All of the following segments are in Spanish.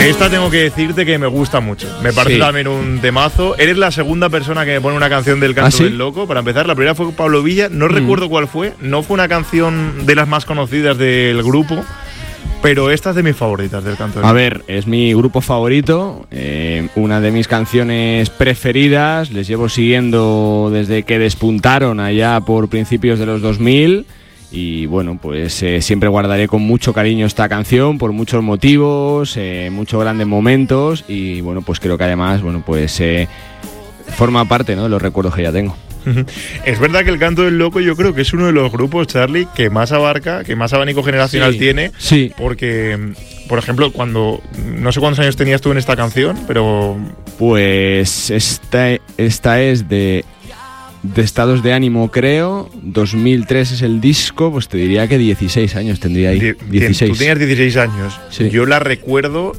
Esta tengo que decirte que me gusta mucho. Me parece también un temazo. Eres la segunda persona que me pone una canción del Canto del Loco. Para empezar, la primera fue Pablo Villa. No recuerdo cuál fue. No fue una canción de las más conocidas del grupo, pero esta es de mis favoritas del Canto del Loco. A ver, es mi grupo favorito, una de mis canciones preferidas. Les llevo siguiendo desde que despuntaron allá por principios de los 2000. Y bueno, pues siempre guardaré con mucho cariño esta canción por muchos motivos, muchos grandes momentos. Y bueno, pues creo que además, bueno, pues forma parte, ¿no?, de los recuerdos que ya tengo. Es verdad que el Canto del Loco yo creo que es uno de los grupos, Charly, que más abarca, que más abanico generacional tiene. Sí. Porque, por ejemplo, no sé cuántos años tenías tú en esta canción, pero... Pues esta es de Estados de Ánimo, creo. 2003 es el disco, pues te diría que 16 años tendría ahí. 16. Tú tenías 16 años. Sí. Yo la recuerdo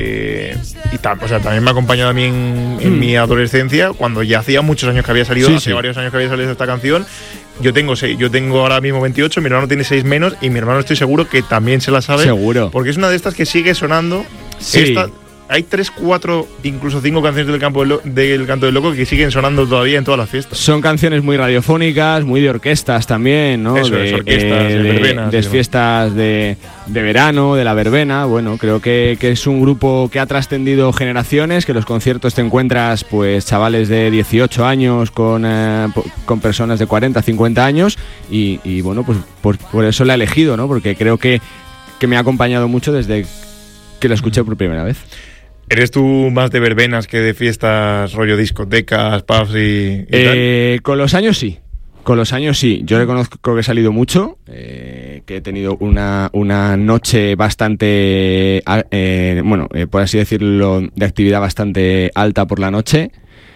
también me ha acompañado a mí en mi adolescencia, cuando ya hacía muchos años que había salido, hace varios años que había salido esta canción. Yo tengo ahora mismo 28, mi hermano tiene 6 menos y mi hermano estoy seguro que también se la sabe. Seguro. Porque es una de estas que sigue sonando. Sí. Hay 3, 4, incluso 5 canciones del Canto del Loco que siguen sonando todavía en todas las fiestas. Son canciones muy radiofónicas, muy de orquestas también, ¿no? Eso es, orquestas, de verbenas. De fiestas de verano, de la verbena. Bueno, creo que es un grupo que ha trascendido generaciones, que en los conciertos te encuentras pues chavales de 18 años con personas de 40, 50 años y bueno, pues por eso la he elegido, ¿no? Porque creo que me ha acompañado mucho desde que la escuché por primera vez. ¿Eres tú más de verbenas que de fiestas, rollo discotecas, pubs y tal? Con los años sí. Yo reconozco que he salido mucho, que he tenido una noche bastante, por así decirlo, de actividad bastante alta por la noche,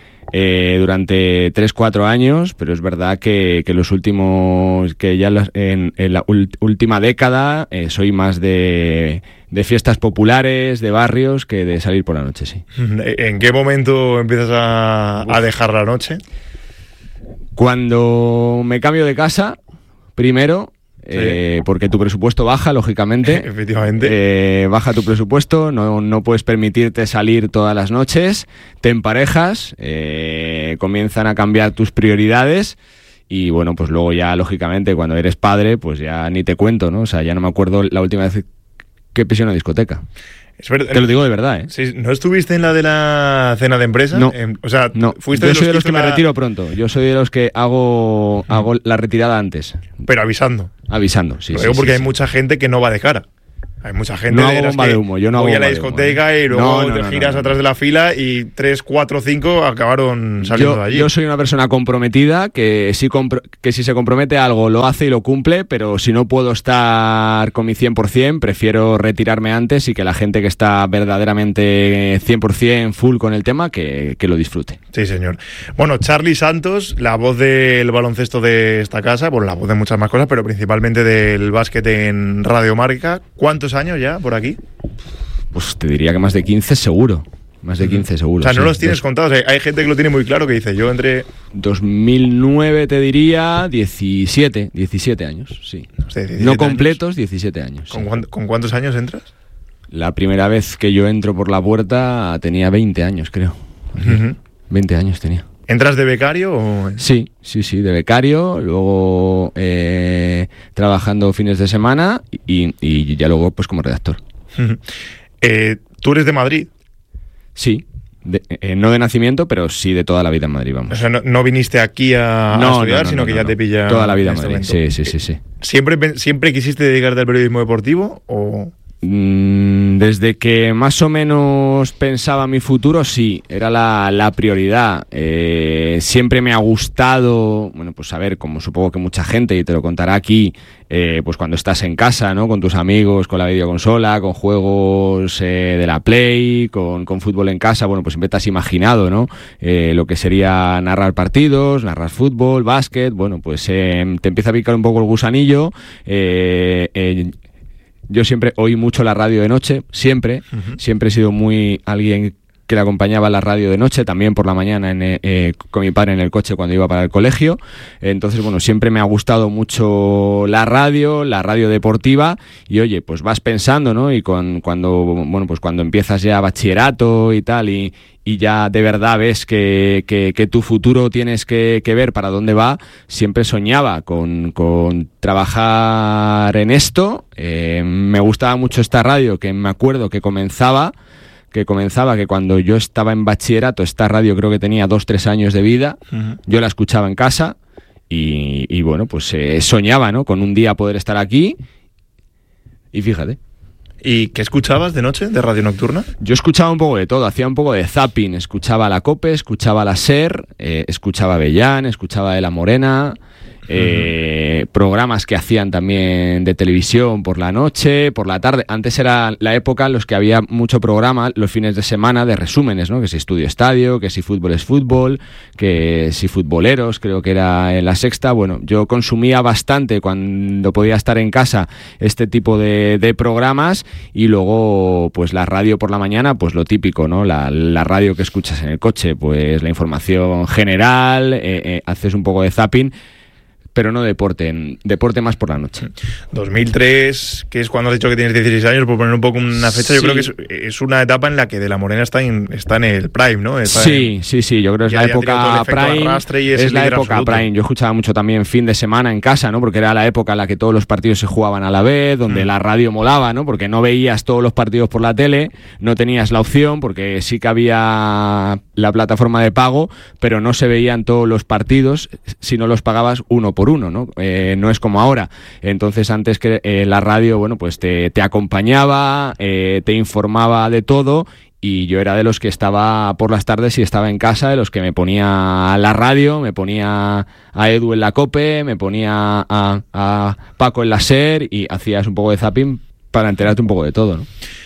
durante 3-4 años, pero es verdad que los últimos, que ya en la última década soy más de fiestas populares, de barrios, que de salir por la noche, sí. ¿En qué momento empiezas a dejar la noche? Cuando me cambio de casa, primero, porque tu presupuesto baja, lógicamente. Efectivamente. Baja tu presupuesto, no puedes permitirte salir todas las noches, te emparejas, comienzan a cambiar tus prioridades. Y bueno, pues luego ya, lógicamente, cuando eres padre, pues ya ni te cuento, ¿no? O sea, ya no me acuerdo la última vez que pisé una discoteca. Te lo digo de verdad, ¿eh? Sí, ¿no estuviste en la de la cena de empresa? No. No. Fuiste yo soy de los que me retiro pronto. Yo soy de los que hago la retirada antes. Pero avisando. Sí. Lo digo porque hay mucha gente que no va de cara. Hay mucha gente no hago bomba de humo. Yo no voy hago a la discoteca y luego te giras atrás de la fila y 3, 4, 5 acabaron saliendo de allí. Yo soy una persona comprometida que si se compromete a algo lo hace y lo cumple, pero si no puedo estar con mi 100%, prefiero retirarme antes y que la gente que está verdaderamente 100% full con el tema que lo disfrute. Sí, señor. Bueno, Charly Santos, la voz del baloncesto de esta casa, la voz de muchas más cosas, pero principalmente del básquet en Radio Marca. ¿Cuántos años ya por aquí? Pues te diría que más de 15 seguro. Más de 15 seguro. O sea, no los tienes contados. Hay gente que lo tiene muy claro, que dice, yo entre... 2009 te diría 17 años, sí. O sea, 17 no completos, años. 17 años. ¿Con cuántos años entras? La primera vez que yo entro por la puerta tenía 20 años, creo. 20 años tenía. ¿Entras de becario o...? Sí, de becario, luego trabajando fines de semana y ya luego pues como redactor. ¿Tú eres de Madrid? Sí, no de nacimiento, pero sí de toda la vida en Madrid, vamos. O sea, no viniste aquí a estudiar, sino que ya te pilla... Toda la vida en Madrid, sí. ¿Siempre quisiste dedicarte al periodismo deportivo o...? Desde que más o menos pensaba mi futuro, sí, era la prioridad. Siempre me ha gustado, bueno, pues saber, como supongo que mucha gente, y te lo contará aquí, pues cuando estás en casa, ¿no? Con tus amigos, con la videoconsola, con juegos de la Play, con fútbol en casa, bueno, pues siempre te has imaginado, ¿no? Lo que sería narrar partidos, narrar fútbol, básquet, bueno, pues te empieza a picar un poco el gusanillo. Yo siempre oí mucho la radio de noche, siempre he sido alguien que le acompañaba a la radio de noche, también por la mañana con mi padre en el coche cuando iba para el colegio. Entonces, bueno, siempre me ha gustado mucho la radio deportiva, y oye, pues vas pensando, ¿no? Y cuando empiezas ya bachillerato y tal, y ya de verdad ves que tu futuro tienes que ver para dónde va, siempre soñaba con trabajar en esto. Me gustaba mucho esta radio, que me acuerdo que comenzaba que cuando yo estaba en bachillerato, esta radio creo que tenía 2-3 años de vida. Uh-huh. Yo la escuchaba en casa y bueno, pues soñaba, ¿no?, con un día poder estar aquí, y fíjate. ¿Y qué escuchabas de noche, de radio nocturna? Yo escuchaba un poco de todo, hacía un poco de zapping, escuchaba la COPE, escuchaba la SER, escuchaba Avellán, escuchaba de La Morena, programas que hacían también de televisión por la noche, por la tarde. Antes era la época en los que había mucho programa los fines de semana de resúmenes, ¿no? Que si Estudio Estadio, que si Fútbol es Fútbol, que si Futboleros, creo que era en La Sexta. Bueno, yo consumía bastante cuando podía estar en casa este tipo de programas, y luego pues la radio por la mañana, pues lo típico, ¿no? La radio que escuchas en el coche, pues la información general, haces un poco de zapping, pero no deporte más por la noche. 2003, que es cuando has dicho que tienes 16 años, por poner un poco una fecha, sí. Yo creo que es una etapa en la que De La Morena está en el prime, ¿no? Sí, yo creo que es la época prime. Es la época absoluto. Prime. Yo escuchaba mucho también fin de semana en casa, ¿no? Porque era la época en la que todos los partidos se jugaban a la vez, donde la radio molaba, ¿no? Porque no veías todos los partidos por la tele, no tenías la opción, porque sí que había la plataforma de pago, pero no se veían todos los partidos si no los pagabas uno por uno, ¿no? No es como ahora. Entonces antes que la radio, bueno, pues te acompañaba, te informaba de todo, y yo era de los que estaba por las tardes y estaba en casa, de los que me ponía la radio, me ponía a Edu en la COPE, me ponía a Paco en la SER, y hacías un poco de zapping para enterarte un poco de todo, ¿no?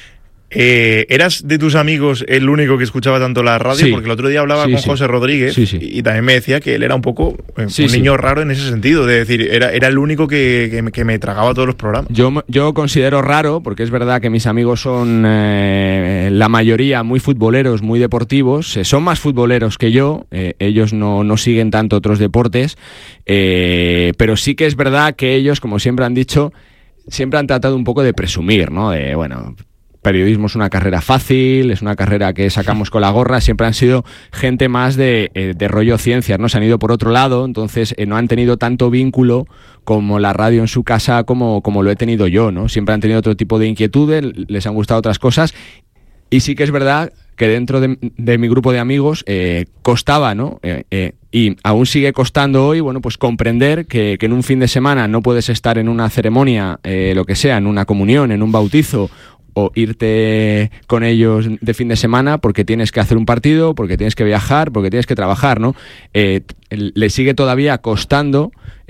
¿Eras de tus amigos el único que escuchaba tanto la radio? Sí. Porque el otro día hablaba con José Rodríguez y también me decía que él era un poco un niño raro en ese sentido, de decir, era el único que me tragaba todos los programas. Yo considero raro, porque es verdad que mis amigos son la mayoría muy futboleros, muy deportivos, son más futboleros que yo, ellos no siguen tanto otros deportes, pero sí que es verdad que ellos, como siempre han dicho, siempre han tratado un poco de presumir, ¿no? De, bueno, periodismo es una carrera fácil, es una carrera que sacamos con la gorra. Siempre han sido gente más de rollo ciencias, ¿no? Se han ido por otro lado, entonces no han tenido tanto vínculo como la radio en su casa como lo he tenido yo, ¿no? Siempre han tenido otro tipo de inquietudes, les han gustado otras cosas, y sí que es verdad que dentro de mi grupo de amigos costaba, ¿no? Y aún sigue costando hoy, bueno, pues comprender que en un fin de semana no puedes estar en una ceremonia, lo que sea, en una comunión, en un bautizo, o irte con ellos de fin de semana porque tienes que hacer un partido, porque tienes que viajar, porque tienes que trabajar, ¿no? Le sigue todavía costando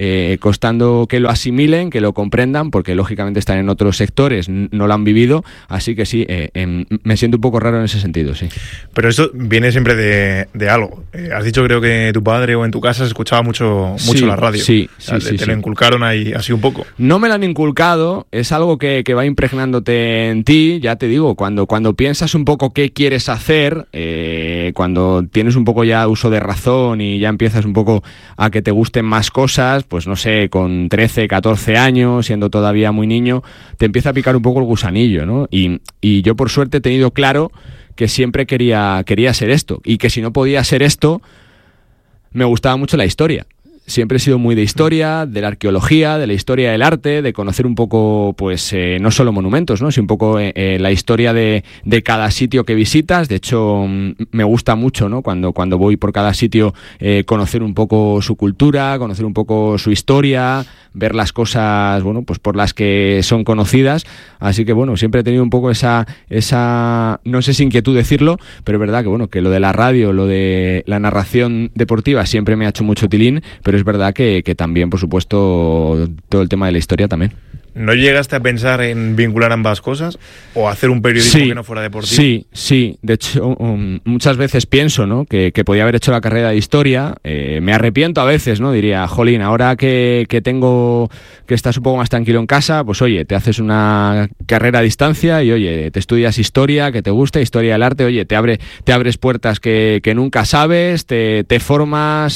que lo asimilen, que lo comprendan, porque lógicamente están en otros sectores, no lo han vivido, así que sí, me siento un poco raro en ese sentido, sí. Pero esto viene siempre de algo. Has dicho, creo que tu padre o en tu casa se escuchaba mucho la radio. Sí. Te lo inculcaron ahí así un poco. No me lo han inculcado, es algo que va impregnándote en ti, ya te digo, cuando piensas un poco qué quieres hacer, cuando tienes un poco ya uso de razón y ya empiezas un poco a que te gusten más cosas, pues no sé, con 13, 14 años, siendo todavía muy niño, te empieza a picar un poco el gusanillo, ¿no? Y yo por suerte he tenido claro que siempre quería ser esto, y que si no podía ser esto, me gustaba mucho la historia. Siempre he sido muy de historia, de la arqueología, de la historia del arte, de conocer un poco, pues, no solo monumentos, ¿no? Sino un poco la historia de cada sitio que visitas. De hecho, me gusta mucho, ¿no? Cuando voy por cada sitio, conocer un poco su cultura, conocer un poco su historia, ver las cosas, bueno, pues por las que son conocidas. Así que, bueno, siempre he tenido un poco esa no sé si inquietud decirlo, pero es verdad que, bueno, que lo de la radio, lo de la narración deportiva siempre me ha hecho mucho tilín, pero es verdad que también, por supuesto, todo el tema de la historia también. ¿No llegaste a pensar en vincular ambas cosas o hacer un periodismo que no fuera deportivo? Sí. De hecho, muchas veces pienso, ¿no?, que podía haber hecho la carrera de historia. Me arrepiento a veces, ¿no? Diría, jolín, ahora que estás un poco más tranquilo en casa, pues oye, te haces una carrera a distancia y oye, te estudias historia, que te gusta, historia del arte, oye, te abres puertas que nunca sabes, te formas,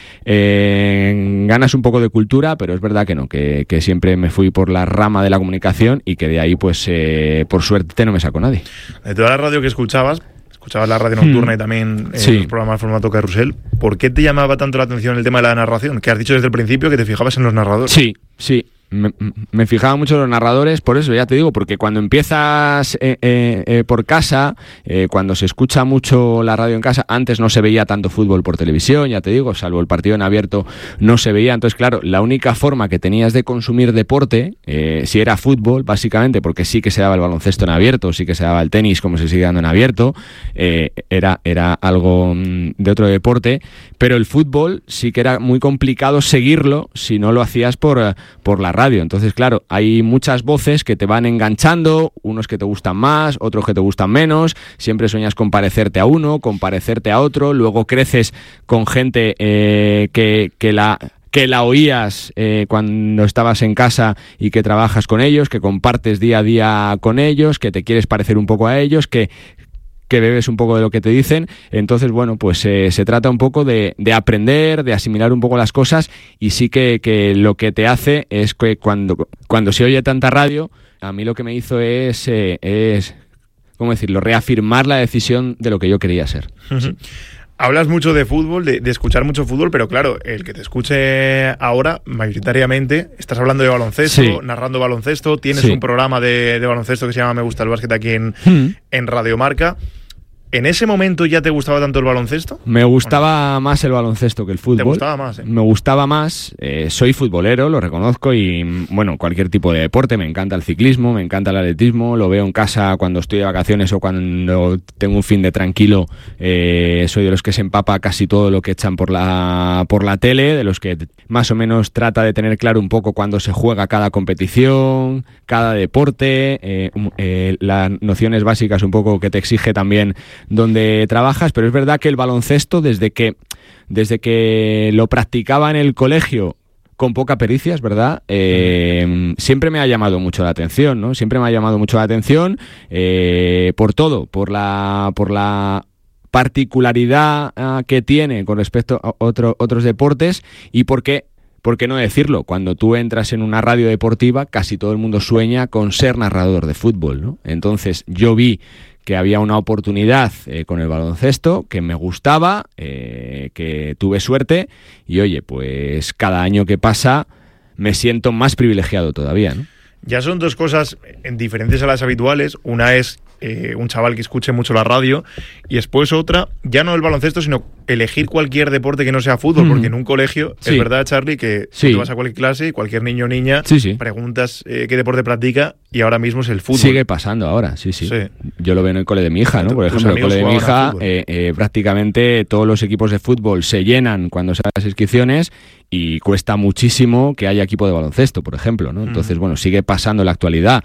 ganas un poco de cultura, pero es verdad que no, que siempre me fui por la rama de la comunicación y que de ahí pues por suerte no me sacó nadie. De toda la radio que escuchabas la radio nocturna y también los programas formato carrusel, ¿por qué te llamaba tanto la atención el tema de la narración? Que has dicho desde el principio que te fijabas en los narradores. Sí. Me fijaba mucho en los narradores, por eso ya te digo, porque cuando empiezas por casa, cuando se escucha mucho la radio en casa, antes no se veía tanto fútbol por televisión, ya te digo, salvo el partido en abierto no se veía. Entonces claro, la única forma que tenías de consumir deporte, si era fútbol básicamente, porque sí que se daba el baloncesto en abierto, sí que se daba el tenis como se sigue dando en abierto, era algo de otro deporte, pero el fútbol sí que era muy complicado seguirlo si no lo hacías por la radio. Entonces, claro, hay muchas voces que te van enganchando, unos que te gustan más, otros que te gustan menos, siempre sueñas con parecerte a uno, con parecerte a otro, luego creces con gente que la oías cuando estabas en casa y que trabajas con ellos, que compartes día a día con ellos, que te quieres parecer un poco a ellos, que bebes un poco de lo que te dicen. Entonces, bueno, pues se trata un poco de aprender, de asimilar un poco las cosas, y sí que lo que te hace es que cuando se oye tanta radio, a mí lo que me hizo es ¿cómo decirlo?, reafirmar la decisión de lo que yo quería ser. Sí. Hablas mucho de fútbol, de escuchar mucho fútbol, pero claro, el que te escuche ahora, mayoritariamente, estás hablando de baloncesto, narrando baloncesto, tienes un programa de baloncesto que se llama Me Gusta el Básquet aquí en Radio Marca. ¿En ese momento ya te gustaba tanto el baloncesto? Me gustaba más el baloncesto que el fútbol. ¿Te gustaba más? Me gustaba más. Soy futbolero, lo reconozco, y bueno, cualquier tipo de deporte. Me encanta el ciclismo, me encanta el atletismo. Lo veo en casa cuando estoy de vacaciones o cuando tengo un fin de tranquilo. Soy de los que se empapa casi todo lo que echan por la tele, de los que más o menos trata de tener claro un poco cuándo se juega cada competición, cada deporte, las nociones básicas un poco que te exige también donde trabajas. Pero es verdad que el baloncesto, desde que lo practicaba en el colegio con poca pericia, es verdad, siempre me ha llamado mucho la atención, ¿no? Siempre me ha llamado mucho la atención por todo, por la particularidad que tiene con respecto a otros deportes, y ¿por qué no decirlo? Cuando tú entras en una radio deportiva, casi todo el mundo sueña con ser narrador de fútbol, ¿no? Entonces yo vi que había una oportunidad con el baloncesto, que me gustaba, que tuve suerte, y oye, pues cada año que pasa me siento más privilegiado todavía, ¿no? Ya son dos cosas diferentes a las habituales. Una es un chaval que escuche mucho la radio, y después otra, ya no el baloncesto, sino elegir cualquier deporte que no sea fútbol, porque en un colegio, es verdad, Charlie, que tú vas a cualquier clase y cualquier niño o niña preguntas qué deporte practica, y ahora mismo es el fútbol. Sigue pasando ahora, sí. Yo lo veo en el cole de mi hija, ¿no? Por ejemplo, en el cole de mi hija, prácticamente todos los equipos de fútbol se llenan cuando se hacen las inscripciones, y cuesta muchísimo que haya equipo de baloncesto, por ejemplo, ¿no? Entonces, bueno, sigue pasando en la actualidad.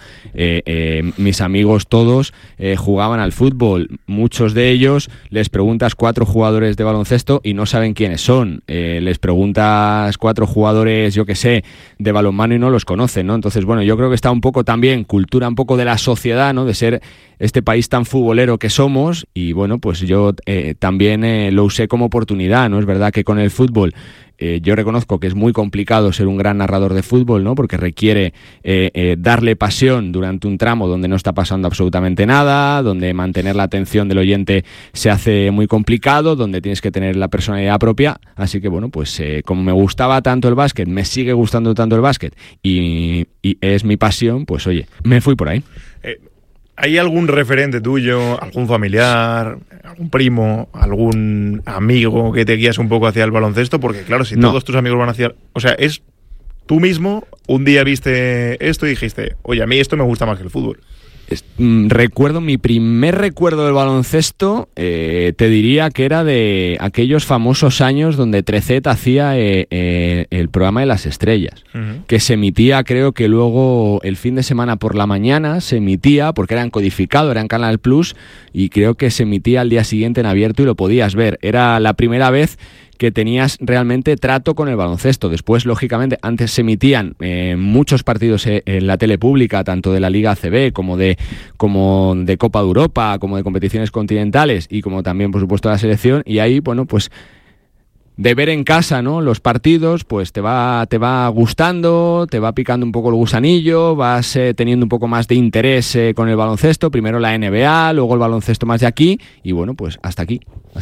Mis amigos todos jugaban al fútbol. Muchos de ellos les preguntas 4 jugadores de baloncesto y no saben quiénes son. Les preguntas 4 jugadores, yo qué sé, de balonmano, y no los conocen, ¿no? Entonces, bueno, yo creo que está un poco también cultura un poco de la sociedad, ¿no? De ser este país tan futbolero que somos, y bueno, pues yo también lo usé como oportunidad, ¿no? Es verdad que con el fútbol yo reconozco que es muy complicado ser un gran narrador de fútbol, ¿no? Porque requiere darle pasión durante un tramo donde no está pasando absolutamente nada, donde mantener la atención del oyente se hace muy complicado, donde tienes que tener la personalidad propia. Así que bueno, pues como me gustaba tanto el básquet, me sigue gustando tanto el básquet, y es mi pasión, pues oye, me fui por ahí. ¿Hay algún referente tuyo, algún familiar, algún primo, algún amigo que te guías un poco hacia el baloncesto? Porque claro, si todos tus amigos van hacia... O sea, es tú mismo, un día viste esto y dijiste, oye, a mí esto me gusta más que el fútbol. Recuerdo, mi primer recuerdo del baloncesto, te diría que era de aquellos famosos años donde Trecet hacía el programa de las estrellas, que se emitía, creo que luego el fin de semana por la mañana se emitía, porque era en codificado, era en Canal Plus, y creo que se emitía al día siguiente en abierto y lo podías ver. Era la primera vez que tenías realmente trato con el baloncesto. Después, lógicamente, antes se emitían muchos partidos en la tele pública, tanto de la Liga ACB como de Copa de Europa, como de competiciones continentales y como también, por supuesto, de la selección. Y ahí, bueno, pues de ver en casa, ¿no?, los partidos, pues te va gustando, te va picando un poco el gusanillo, vas teniendo un poco más de interés con el baloncesto, primero la NBA, luego el baloncesto más de aquí, y bueno, pues hasta aquí.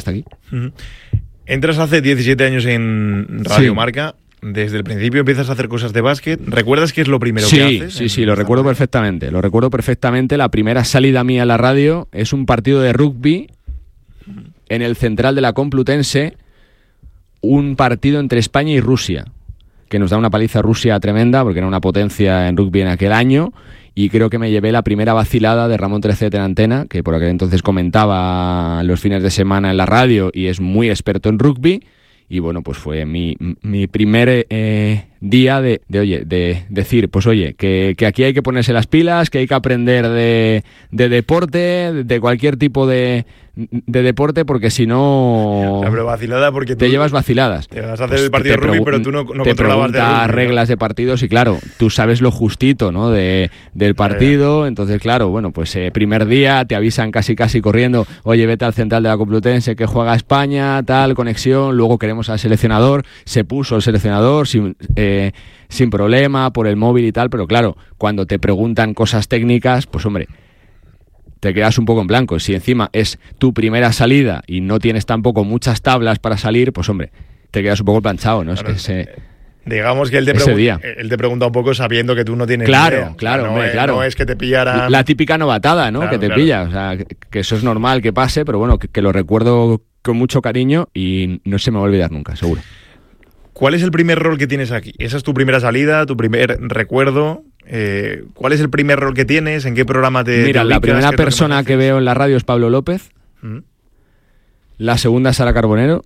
Entras hace 17 años en Radio Marca. Desde el principio empiezas a hacer cosas de básquet. ¿Recuerdas qué es lo primero que haces? Sí, lo recuerdo perfectamente. Lo recuerdo perfectamente. La primera salida mía a la radio es un partido de rugby en el Central de la Complutense, un partido entre España y Rusia, que nos da una paliza Rusia tremenda, porque era una potencia en rugby en aquel año, y creo que me llevé la primera vacilada de Ramón Trecet en antena, que por aquel entonces comentaba los fines de semana en la radio y es muy experto en rugby. Y bueno, pues fue mi primer día de decir, pues oye, que aquí hay que ponerse las pilas, que hay que aprender de deporte, de cualquier tipo de deporte, porque si no... Pero vacilada porque te llevas vaciladas. Te vas a hacer el partido de rugby, pero tú no te controlabas de rugby, reglas de partidos y claro, tú sabes lo justito, ¿no?, del partido. Entonces, claro, bueno, pues primer día te avisan casi corriendo, oye, vete al Central de la Complutense que juega España, tal, conexión, luego queremos al seleccionador. Se puso el seleccionador sin problema por el móvil y tal, pero claro, cuando te preguntan cosas técnicas, pues hombre, te quedas un poco en blanco. Si encima es tu primera salida y no tienes tampoco muchas tablas para salir, pues hombre, te quedas un poco planchado, ¿no? Claro, es que digamos que él te pregunta un poco sabiendo que tú no tienes idea. Claro. No es que te pillaran... La típica novatada, ¿no? Claro, que te pilla. O sea, que eso es normal que pase, pero bueno, que lo recuerdo con mucho cariño y no se me va a olvidar nunca, seguro. ¿Cuál es el primer rol que tienes aquí? ¿Esa es tu primera salida, tu primer recuerdo? ¿Cuál es el primer rol que tienes? ¿En qué programa te Mira, la primera persona que veo en la radio es Pablo López. La segunda es Sara Carbonero.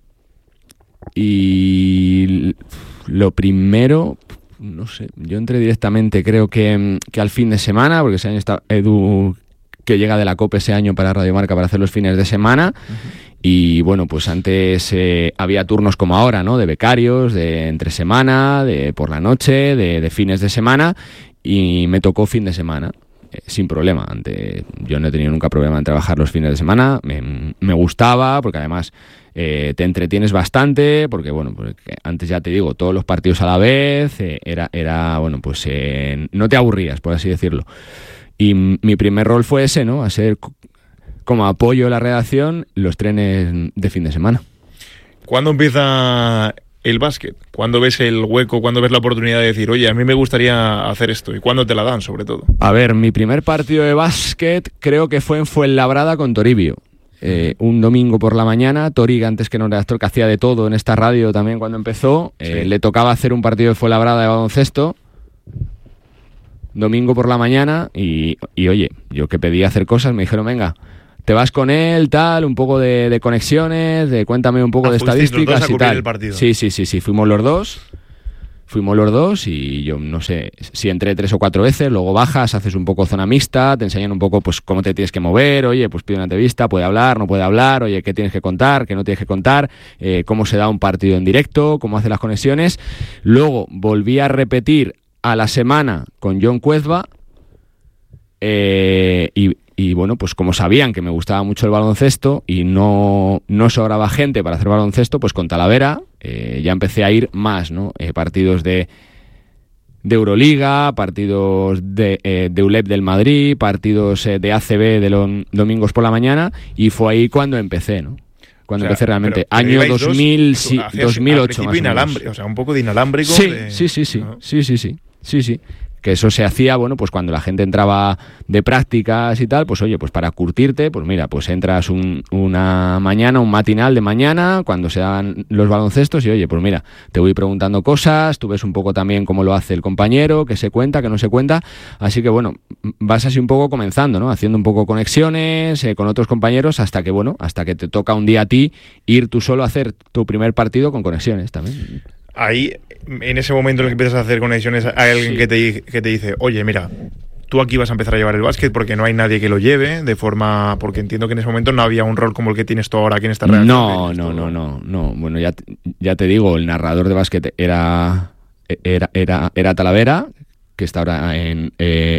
Y lo primero, no sé, yo entré directamente, creo que al fin de semana, porque ese año está Edu, que llega de la COPE ese año para Radio Marca para hacer los fines de semana. Y bueno, pues antes había turnos como ahora, ¿no?, de becarios, de entre semana, de por la noche, de fines de semana, y me tocó fin de semana, sin problema. Yo no he tenido nunca problema en trabajar los fines de semana, me gustaba, porque además te entretienes bastante, porque bueno, porque antes ya te digo, todos los partidos a la vez, era bueno, pues no te aburrías, por así decirlo. Y mi primer rol fue ese, ¿no?, a ser como apoyo a la redacción los trenes de fin de semana. ¿Cuándo empieza el básquet? ¿Cuándo ves el hueco? ¿Cuándo ves la oportunidad de decir, oye, a mí me gustaría hacer esto? ¿Y cuándo te la dan, sobre todo? A ver, mi primer partido de básquet creo que fue en Fuenlabrada con Toribio. Un domingo por la mañana. Tori, antes que no era actor, que hacía de todo en esta radio también cuando empezó, le tocaba hacer un partido de Fuenlabrada de baloncesto. Domingo por la mañana y oye, yo que pedí hacer cosas, me dijeron, venga, te vas con él, tal, un poco de conexiones, cuéntame un poco de estadísticas y tal. Sí, fuimos los dos y yo no sé si entré 3 o 4 veces, luego bajas, haces un poco zona mixta, te enseñan un poco pues cómo te tienes que mover, oye, pues pide una entrevista, puede hablar, no puede hablar, oye, qué tienes que contar, qué no tienes que contar, cómo se da un partido en directo, cómo hace las conexiones. Luego volví a a la semana con John Cuezba y bueno, pues como sabían que me gustaba mucho el baloncesto y no sobraba gente para hacer baloncesto, pues con Talavera ya empecé a ir más, ¿no? Partidos de Euroliga, partidos de ULEP del Madrid, partidos de ACB de los domingos por la mañana, y fue ahí cuando empecé, ¿no? Cuando empecé realmente, año 2000, 2008 más o menos. O sea, un poco de inalámbrico. Sí. que eso se hacía, bueno, pues cuando la gente entraba de prácticas y tal, pues oye, pues para curtirte, pues mira, pues entras una mañana, un matinal de mañana, cuando se dan los baloncestos y oye, pues mira, te voy preguntando cosas, tú ves un poco también cómo lo hace el compañero, qué se cuenta, qué no se cuenta, así que bueno, vas así un poco comenzando, ¿no? Haciendo un poco conexiones con otros compañeros hasta que te toca un día a ti ir tú solo a hacer tu primer partido con conexiones también. Ahí, en ese momento en el que empiezas a hacer conexiones, hay alguien que te dice, oye, mira, tú aquí vas a empezar a llevar el básquet porque no hay nadie que lo lleve de forma... Porque entiendo que en ese momento no había un rol como el que tienes tú ahora aquí en esta redacción. No. Bueno, ya te digo, el narrador de básquet era Talavera, que está ahora en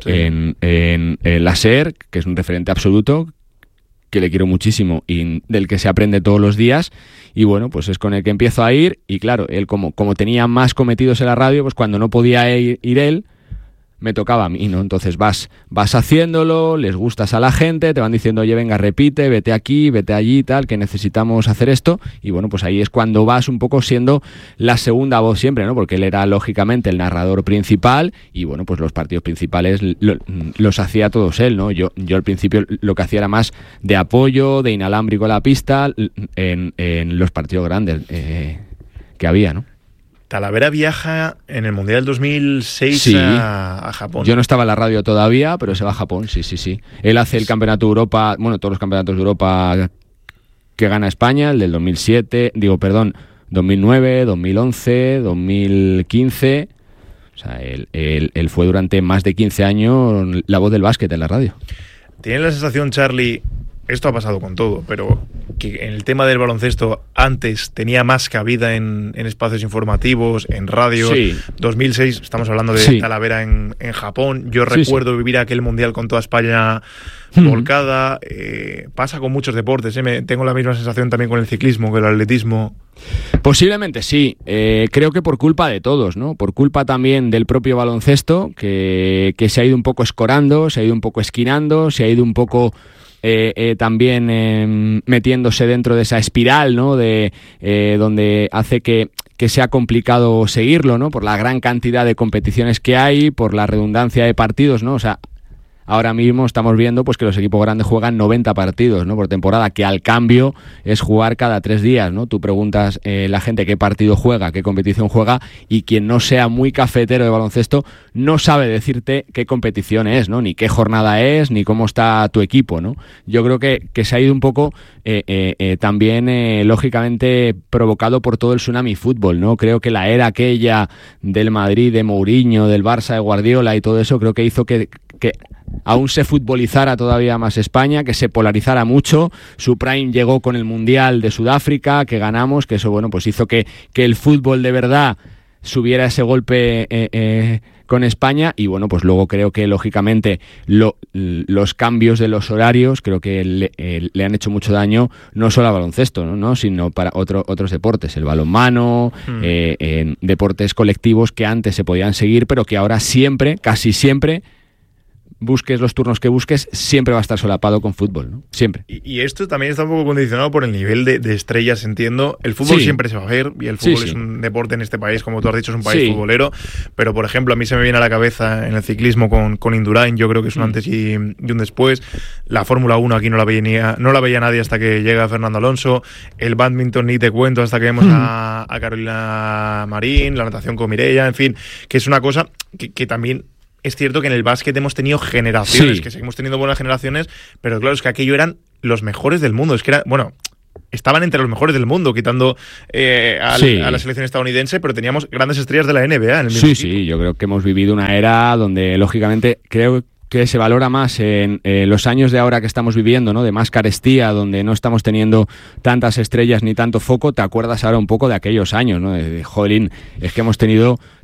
la SER, que es un referente absoluto, que le quiero muchísimo y del que se aprende todos los días, y bueno, pues es con el que empiezo a ir, y claro, él como tenía más cometidos en la radio, pues cuando no podía ir él, me tocaba a mí, ¿no? Entonces vas haciéndolo, les gustas a la gente, te van diciendo, oye, venga, repite, vete aquí, vete allí, tal, que necesitamos hacer esto, y bueno, pues ahí es cuando vas un poco siendo la segunda voz siempre, ¿no? Porque él era, lógicamente, el narrador principal, y bueno, pues los partidos principales los hacía todos él, ¿no? Yo al principio lo que hacía era más de apoyo, de inalámbrico a la pista, en los partidos grandes que había, ¿no? Talavera viaja en el Mundial 2006 sí. a Japón. Yo no estaba en la radio todavía, pero se va a Japón, sí. Él hace el Campeonato de Europa, bueno, todos los campeonatos de Europa que gana España, el del 2009, 2011, 2015... O sea, él fue durante más de 15 años la voz del básquet en la radio. ¿Tienes la sensación, Charlie, esto ha pasado con todo, pero que en el tema del baloncesto antes tenía más cabida en espacios informativos, en radios? Sí. 2006, estamos hablando de Talavera en Japón. Yo recuerdo vivir aquel mundial con toda España volcada. Pasa con muchos deportes, tengo la misma sensación también con el ciclismo, con el atletismo. Posiblemente sí, creo que por culpa de todos, ¿no? Por culpa también del propio baloncesto, que se ha ido un poco escorando, se ha ido un poco esquinando, se ha ido un poco también metiéndose dentro de esa espiral, ¿no? De donde hace que sea complicado seguirlo, ¿no? Por la gran cantidad de competiciones que hay, por la redundancia de partidos, ¿no? O sea, ahora mismo estamos viendo pues que los equipos grandes juegan 90 partidos, ¿no? Por temporada, que al cambio es jugar cada 3 días, ¿no? Tú preguntas la gente qué partido juega, qué competición juega, y quien no sea muy cafetero de baloncesto no sabe decirte qué competición es, ¿no? Ni qué jornada es, ni cómo está tu equipo, ¿no? Yo creo que se ha ido un poco también, lógicamente, provocado por todo el tsunami fútbol, ¿no? Creo que la era aquella del Madrid, de Mourinho, del Barça, de Guardiola y todo eso, creo que hizo que aún se futbolizara todavía más España, que se polarizara mucho. Su prime llegó con el Mundial de Sudáfrica, que ganamos, que eso, bueno, pues hizo que el fútbol de verdad subiera ese golpe con España, y bueno, pues luego creo que lógicamente los cambios de los horarios creo que le han hecho mucho daño, no solo al baloncesto, ¿no? Sino para otros deportes, el balonmano, en deportes colectivos que antes se podían seguir, pero que ahora siempre, casi siempre, busques los turnos que busques, siempre va a estar solapado con fútbol, ¿no? Siempre. Y esto también está un poco condicionado por el nivel de estrellas, entiendo. El fútbol siempre se va a ver, y el fútbol es un deporte en este país, como tú has dicho, es un país futbolero, pero por ejemplo a mí se me viene a la cabeza en el ciclismo con Indurain, yo creo que es un antes y un después. La Fórmula 1 aquí no la veía nadie hasta que llega Fernando Alonso. El bádminton ni te cuento hasta que vemos a Carolina Marín, la natación con Mireia, en fin, que es una cosa que también... Es cierto que en el básquet hemos tenido generaciones, que seguimos teniendo buenas generaciones, pero claro, es que aquello eran los mejores del mundo. Es que estaban entre los mejores del mundo, quitando a la selección estadounidense, pero teníamos grandes estrellas de la NBA en el mismo equipo. Sí, yo creo que hemos vivido una era donde, lógicamente, creo que se valora más en los años de ahora que estamos viviendo, ¿no? De más carestía, donde no estamos teniendo tantas estrellas ni tanto foco. Te acuerdas ahora un poco de aquellos años, ¿no? De jolín, es que hemos tenido